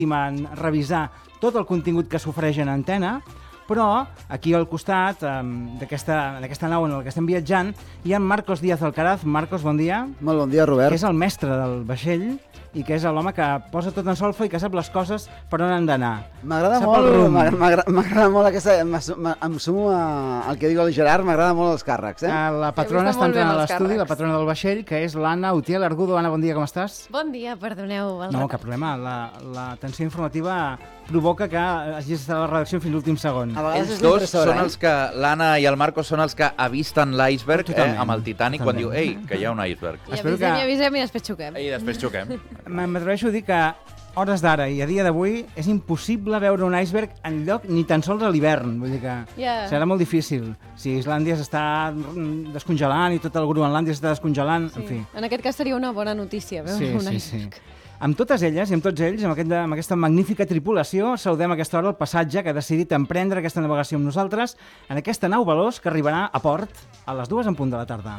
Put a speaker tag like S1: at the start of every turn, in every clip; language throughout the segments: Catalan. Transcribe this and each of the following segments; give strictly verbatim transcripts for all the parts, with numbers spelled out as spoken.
S1: en revisar tot el contingut que s'ofereix en antena, però aquí al costat um, d'aquesta nau en la que estem viatjant hi ha Marcos Díaz Alcaraz. Marcos, bon dia.
S2: Molt bon dia, Robert.
S1: Que és el mestre del vaixell i que és l'home que posa tot en solfa i que sap les coses per on han d'anar.
S2: M'agrada molt, m'agrada molt aquesta... Em sumo al que diu el Gerard, m'agrada molt els càrrecs, eh?
S1: La patrona està entrant a l'estudi, la patrona del vaixell, que és l'Anna Utiel Argudo. Anna, bon dia, com estàs?
S3: Bon dia, perdoneu el
S1: No, cap problema. La, la tensió informativa provoca que hagis d'estar a la redacció fins l'últim segon.
S4: Ells dos són els que, l'Anna i el Marcos, són els que avisten l'iceberg eh, amb el Titanic quan diu, ei, que hi ha un iceberg.
S3: I avisem, que... i avisem i després xoquem.
S4: I després xoquem.
S1: M'atreveixo a dir que hores d'ara i a dia d'avui és impossible veure un iceberg enlloc ni tan sols a l'hivern. Vull dir que yeah. serà molt difícil. Si Islàndia s'està descongelant i tot el Groenlàndia s'està descongelant, sí. en fi.
S3: En aquest cas seria una bona notícia veure
S1: sí,
S3: un
S1: sí,
S3: iceberg.
S1: Sí. Amb totes elles i amb tots ells, amb, aquest, amb aquesta magnífica tripulació, saludem a aquesta hora el passatge que ha decidit emprendre aquesta navegació amb nosaltres en aquesta nau veloç que arribarà a port a les dues en punt de la tarda.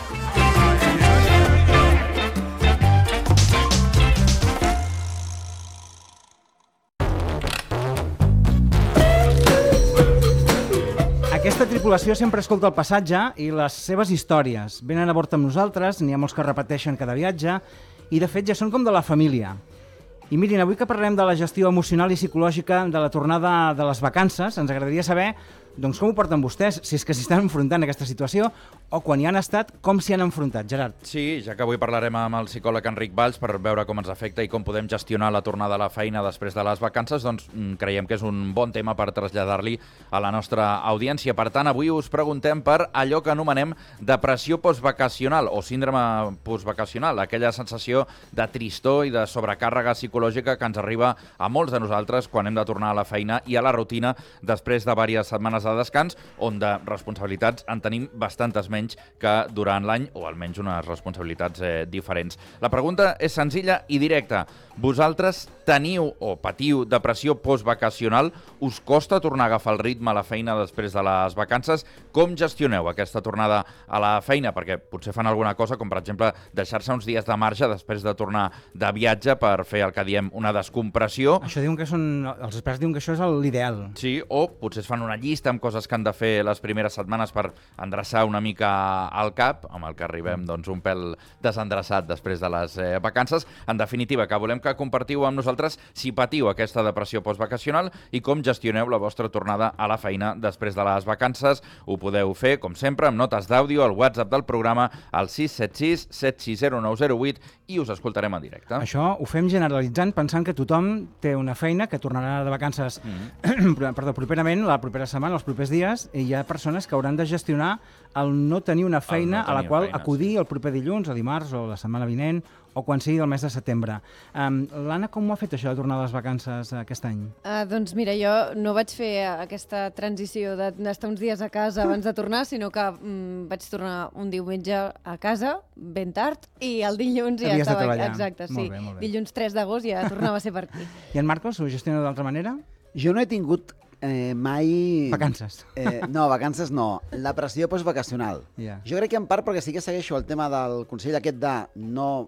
S1: Aquesta tripulació sempre escolta el passatge i les seves històries. Venen a bord amb nosaltres, n'hi ha molts que repeteixen cada viatge, i de fet ja són com de la família. I mirin, avui que parlem de la gestió emocional i psicològica de la tornada de les vacances, ens agradaria saber doncs, com ho porten vostès, si és que s'hi estan enfrontant a aquesta situació, o quan hi han estat, com s'hi han enfrontat. Gerard.
S4: Sí, ja que avui parlarem amb el psicòleg Enric Valls per veure com ens afecta i com podem gestionar la tornada a la feina després de les vacances, doncs creiem que és un bon tema per traslladar-li a la nostra audiència. Per tant, avui us preguntem per allò que anomenem depressió postvacacional o síndrome postvacacional, aquella sensació de tristor i de sobrecàrrega psicològica que ens arriba a molts de nosaltres quan hem de tornar a la feina i a la rutina després de diverses setmanes de descans, on de responsabilitats en tenim bastantes menys que durant l'any, o almenys unes responsabilitats eh, diferents. La pregunta és senzilla i directa. Vosaltres teniu o patiu depressió postvacacional? Us costa tornar a agafar el ritme a la feina després de les vacances? Com gestioneu aquesta tornada a la feina? Perquè potser fan alguna cosa, com per exemple deixar-se uns dies de marge després de tornar de viatge per fer el que diem una descompressió.
S1: Això diuen que són, els experts diuen que això és l'ideal.
S4: Sí, o potser es fan una llista amb coses que han de fer les primeres setmanes per endreçar una mica al cap, amb el que arribem doncs, un pèl desendreçat després de les eh, vacances. En definitiva, que volem que compartiu amb nosaltres si patiu aquesta depressió postvacacional i com gestioneu la vostra tornada a la feina després de les vacances. Ho podeu fer, com sempre, amb notes d'àudio al WhatsApp del programa al sis set sis set sis zero nou zero vuit i us escoltarem en directe.
S1: Això ho fem generalitzant, pensant que tothom té una feina, que tornarà de vacances mm-hmm. perdó, properament, la propera setmana, els propers dies, i hi ha persones que hauran de gestionar el no tenir una feina no tenir a la qual feina, acudir sí. el proper dilluns, o dimarts, o la setmana vinent, o quan sigui del mes de setembre. Um, L'Anna, com ho ha fet això de tornar a les vacances aquest any?
S3: Uh, doncs mira, jo no vaig fer aquesta transició d'estar uns dies a casa abans de tornar, sinó que um, vaig tornar un diumenge a casa, ben tard, i el dilluns ja
S1: Havies
S3: estava...
S1: de treballar.
S3: Exacte, sí.
S1: Molt bé, molt bé.
S3: Dilluns tres d'agost ja tornava a ser per aquí.
S1: I en Marcos, ho gestiona d'altra manera?
S2: Jo no he tingut eh, mai...
S1: Vacances.
S2: Eh, no, vacances no. La pressió postvacacional.
S1: Yeah.
S2: Jo crec que en part perquè sí que segueixo el tema del consell aquest de no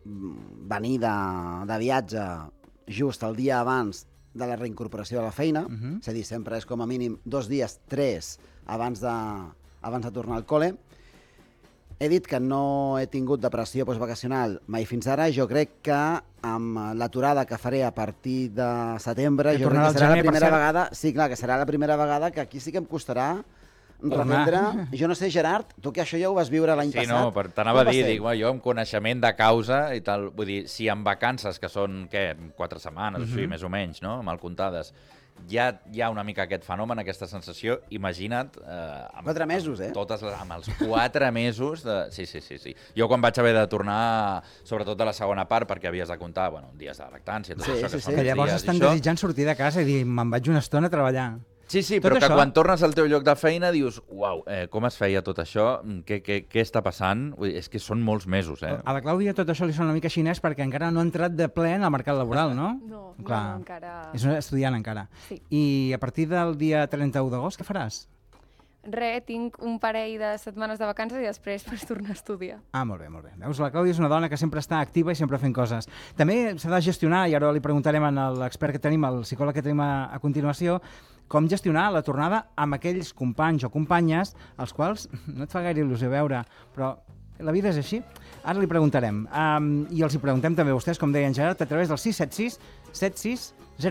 S2: venir de, de viatge just el dia abans de la reincorporació a la feina, uh-huh. és a dir, sempre és com a mínim dos dies, tres, abans de, abans de tornar al col·le. He dit que no he tingut depressió postvacacional mai fins ara. Jo crec que amb l'aturada que faré a partir de setembre, que jo crec que serà la primera vegada... Sí, clar, que serà la primera vegada que aquí sí que em costarà reprendre. Jo no sé, Gerard, tu que això ja ho vas viure l'any
S4: sí,
S2: passat.
S4: Sí, no, per t'anava a dir, dic, jo amb coneixement de causa i tal, vull dir, si amb vacances, que són, què, quatre setmanes, uh-huh. o sigui, més o menys, no?, mal comptades, ja hi ha una mica aquest fenomen, aquesta sensació, imagina't... Eh, amb,
S2: quatre mesos, eh?
S4: Totes, amb els quatre mesos de... Sí, sí, sí, sí. Jo quan vaig haver de tornar, sobretot a la segona part, perquè havies de comptar, bueno, dies de lactància, tot
S2: sí,
S4: això
S2: sí,
S4: que
S2: sí.
S4: són
S1: que llavors
S4: dies,
S1: estan
S4: això...
S1: desitjant sortir de casa i dir, me'n vaig una estona a treballar.
S4: Sí, sí,
S1: tot
S4: però que
S1: això...
S4: quan tornes al teu lloc de feina dius, uau, eh, com es feia tot això? Què, què, què està passant? Ui, és que són molts mesos, eh?
S1: A la Clàudia tot això li sona una mica xinès perquè encara no ha entrat de ple en el mercat laboral, no?
S3: No,
S1: Clar,
S3: no, encara...
S1: És una estudiant encara.
S3: Sí.
S1: I a partir del dia trenta-u d'agost, què faràs?
S5: Re, tinc un parell de setmanes de vacances i després per tornar a estudiar.
S1: Ah, molt bé, molt bé. Veus, la Clàudia és una dona que sempre està activa i sempre fent coses. També s'ha de gestionar, i ara li preguntarem a l'expert que tenim, al psicòleg que tenim a, a continuació, com gestionar la tornada amb aquells companys o companyes als quals no et fa gaire il·lusió veure, però la vida és així. Ara li preguntarem. Um, I els hi preguntem també a vostès, com deia en Gerard, a través del sis set sis set sis